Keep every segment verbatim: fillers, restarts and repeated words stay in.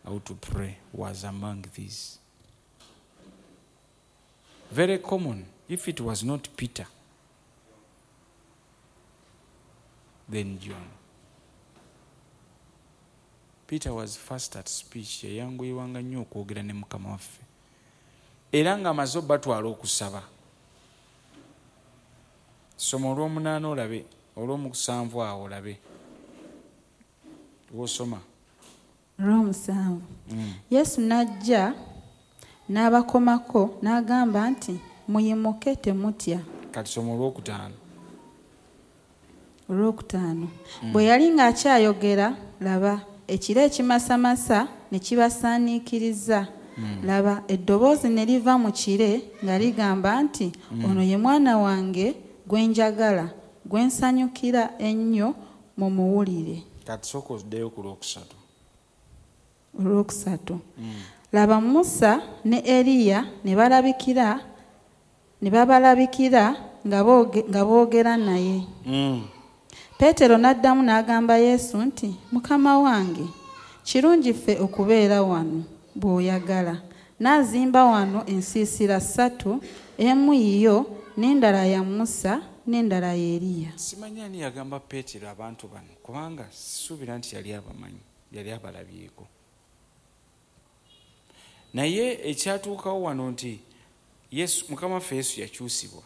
how to pray was among these. Very common. If it was not Peter, then John. Peter was fast at speech. Yayanguyirwanga nnyo okwogera ne Mukama waffe. Era ng'amaze batwala okusaba. Soma olw'omunaana olabe, olw'omusanvu awo olabe. Wosoma. Olw'omusanvu. Mm. Yesu n'ajja n'abakomako n'agamba nti muyimuke temutya. Kati soma olw'okutaano. Olw'okutaano. Mm. Bwe yali ng'akyayogera, laba ekire ekimasamasa ne kibasaaniikiriza. Mm. Laba eddoboozi ne liva mu kire nga ligamba nti mm. ono ye mwana wange gwe njagala, gwe nsanyukira ennyo mumuwulire. Kati sooka oddeyo ku lwokusatu. Olwokusatu. Mm. Laba Musa ne Eriya ne balabikira ne babalabikira nga boogera naye. Mm. Peetero n'addamu n'agamba Yesu nti Mukama wange, kirungi ffe okubeera wano bw'oyagala. N'azimba wano ensiisira ssatu, emu yiyo n'endala ya Musa n'endala ya Eriya. Simanyi ani yagamba Peetero abantu bano kubanga sisuubira nti yali abamanyi, yali abalabyeko. Naye ekyatuukawo wano nti Yesu, Mukama waffe Yesu yakyusibwa.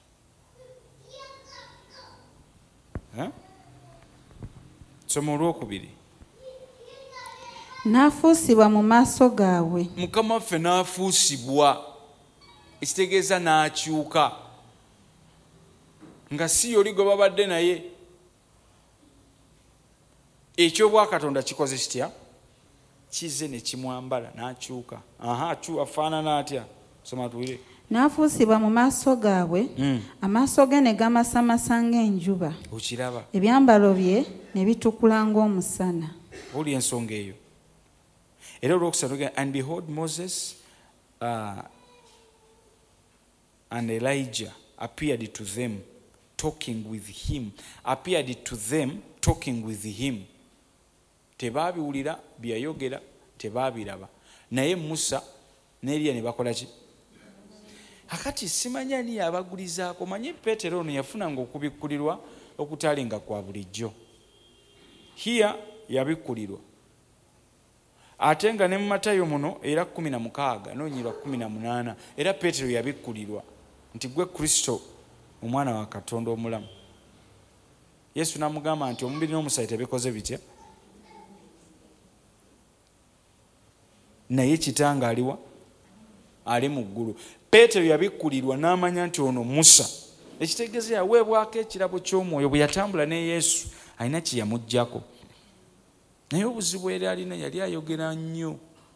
Ha? Soma olwokubiri. N'afuusibwa mu maaso gaabwe. Mukama waffe n'afuusibwa, ekitegeeza n'akyuka nga si yoli gwe babadde naye. Ekyobwakatonda kikoze kitya? Kize ne kimwambala n'akyuka. Aha, afaanana atya? Soma tuwire. N'afuusibwa mu maaso gaabwe, mm. amaaso ge ne gamasamasa ng'enjuba. Okiraba. Ebyambalo bye ne bitukula ng'omusana. Oli ensonga eyo. Era olwokusatu, and behold, Moses uh, and Elijah appeared to them talking with him. Appeared to them talking with him. Tebaabiwulira byayogera, tebaabiraba. Naye Musa ne Eriya ne bakola ki? Akati simanyi ani yabagulizaako. Manyi Peetero ono yafunanga okubikkulirwa okutalinga kwa bulijjo. Hiya yabikkulirwa. Ate nga ne mu Matayo muno era kumi na mukaaga noonyirwa kumi na munaana era Peetero yabikkulirwa nti gwe Kristo omwana wa Katonda omulamu. Yesu n'amugamba nti omubiri n'omusaayi tebikoze bitya. Naye kitanga aliwa? Ali mu ggulu. Peetero yabikkulirwa n'amanya nti ono Musa. Ekitegeeza yaweebwako ekirabo ky'omwoyo bwe yatambula ne Yesu alina kye yamuggyako. Naye obuzibu era alina yali ayogera nnyo.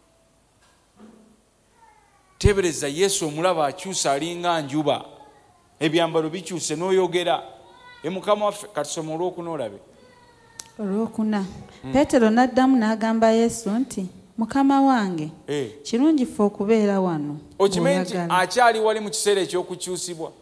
Tebereza Yesu omulaba akyusa alinga njuba. Ebyambalo bikyuse n'oyogera. E Mukama waffe kati soma olwokuna olabe. Olwokuna. Mm. Peetero n'addamu n'agamba Yesu nti Mukama wange, eh. kirungi ffe okubeera wano. Okimanyi nti akyali wali mu kiseera ekyokukyusibwa.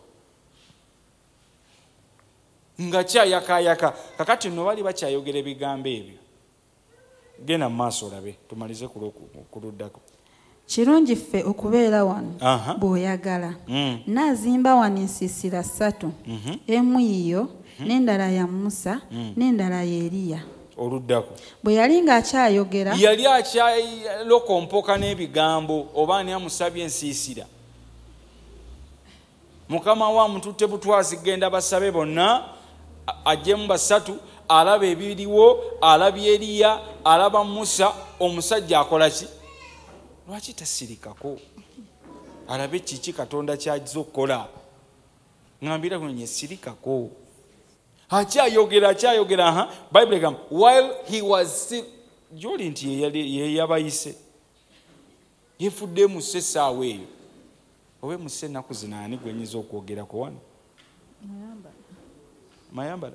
Nga kyayakayaka. Kakati nno bali bakyayogera ebigambo ebyo. Genda mu maaso olabe tumalize ku luddako. Kirungi ffe okubeera wano bw'oyagala. Mm. N'azimba wano ensiisira ssatu, mm-hmm. emu yiyo mm-hmm. n'endala ya Musa mm. n'endala ya Eriya. Oluddako. Bwe yali ng'akyayogera, yali akyalokompoka n'ebigambo oba ani amusabye ensiisira. Mukama wa mututte butwazi genda basabe bonna ajjemu basatu, alaba ebiriwo, alaba Eriya, alaba Musa, omusajja akola ki? Lwaki tasirikako? Alabe kiki Katonda ky'ajja okukola. Ngambira kwenye sirikako. Akyayogera akyayogera aha Bible egamba while he was still joli nti ye yabayise yefudde mu sesaawe eyo owe mu sennaku zinaani gwenyiza okwogerako wano mayambala mayambala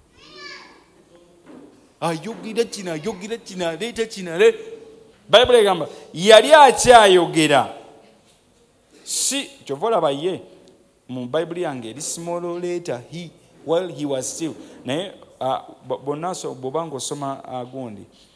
ayogera kino ayogera kino aleeta kino ale Bible egamba yali akyayogera si kyova olaba ye mu Bible yange eri small letter he while he was still naye uh, bonaso bobango soma agundi uh,